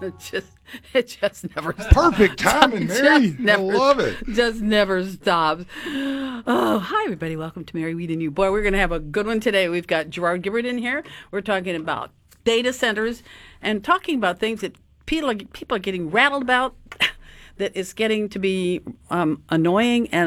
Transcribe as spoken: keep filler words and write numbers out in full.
It just, it just never stops. Perfect timing, Just Mary. I never- love it. Just never stops. Oh, hi, everybody. Welcome to Mary Weed and You. Boy, we're going to have a good one today. We've got Gerard Gibbard in here. We're talking about data centers and talking about things that people are, people are getting rattled about, that is getting to be um, annoying and